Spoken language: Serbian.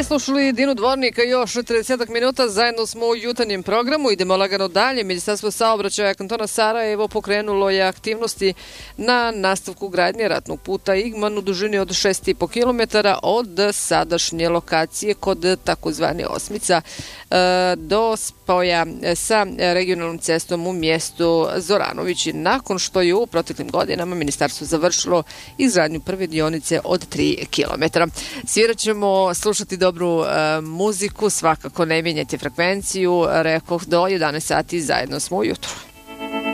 Vi slušali Dinu Dvornika još 30 minuta, zajedno smo u jutarnjem programu, idemo lagano dalje. Ministarstvo saobraćaja kantona Sarajevo pokrenulo je aktivnosti na nastavku gradnje ratnog puta Igman u dužini od 6,5 km od sadašnje lokacije kod takozvane Osmica do spoja sa regionalnom cestom u mjestu Zoranović. Nakon što je u proteklim godinama ministarstvo završilo izgradnju prve dionice od 3 km. Svirat ćemo, slušati dobru muziku, svakako ne mijenjajte frekvenciju, rekoh do 11 sati, zajedno smo ujutro.